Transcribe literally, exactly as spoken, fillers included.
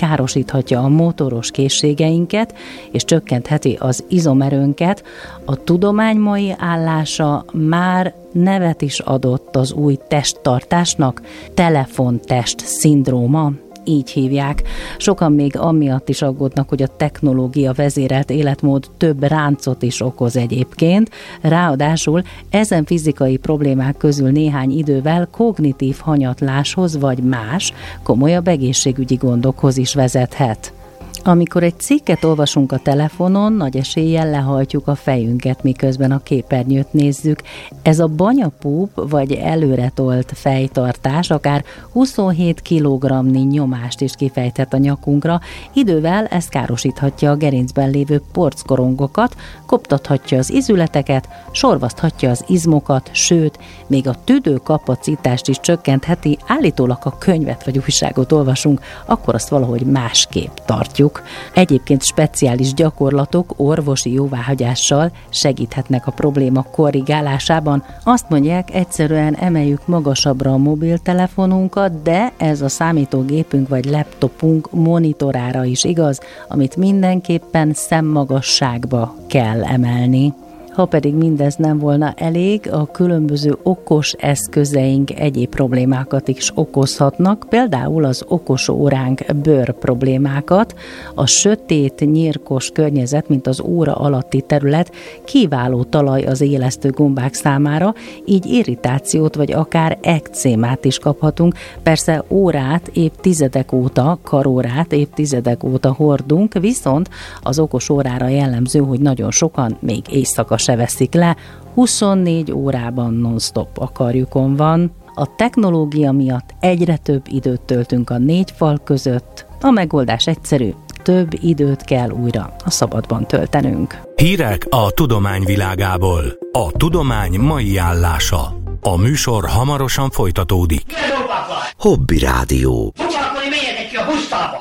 károsíthatja a motoros készségeinket, és csökkentheti az izomerőnket. A tudomány mai állása már nevet is adott az új testtartásnak, telefontest szindróma. Így hívják. Sokan még amiatt is aggódnak, hogy a technológia vezérelt életmód több ráncot is okoz egyébként. Ráadásul ezen fizikai problémák közül néhány idővel kognitív hanyatláshoz vagy más, komolyabb egészségügyi gondokhoz is vezethet. Amikor egy cikket olvasunk a telefonon, nagy eséllyel lehajtjuk a fejünket, miközben a képernyőt nézzük. Ez a banyapúp vagy előretolt fejtartás akár huszonhét kilogramnyi nyomást is kifejthet a nyakunkra. Idővel ez károsíthatja a gerincben lévő porckorongokat, koptathatja az izületeket, sorvaszthatja az izmokat, sőt, még a tüdőkapacitást is csökkentheti. Állítólag, ha könyvet vagy újságot olvasunk, akkor azt valahogy másképp tartjuk. Egyébként speciális gyakorlatok orvosi jóváhagyással segíthetnek a probléma korrigálásában. Azt mondják, egyszerűen emeljük magasabbra a mobiltelefonunkat, de ez a számítógépünk vagy laptopunk monitorára is igaz, amit mindenképpen szemmagasságba kell emelni. Ha pedig mindez nem volna elég, a különböző okos eszközeink egyéb problémákat is okozhatnak, például az okos óránk bőr problémákat. A sötét, nyírkos környezet, mint az óra alatti terület kiváló talaj az élesztő gombák számára, így irritációt vagy akár ekcémát is kaphatunk. Persze órát évtizedek óta, karórát évtizedek óta hordunk, viszont az okos órára jellemző, hogy nagyon sokan még éjszaka se veszik le, huszonnégy órában non-stop a karjukon van. A technológia miatt egyre több időt töltünk a négy fal között. A megoldás egyszerű, több időt kell újra a szabadban töltenünk. Hírek a tudomány világából. A tudomány mai állása. A műsor hamarosan folytatódik. Hobby Rádió.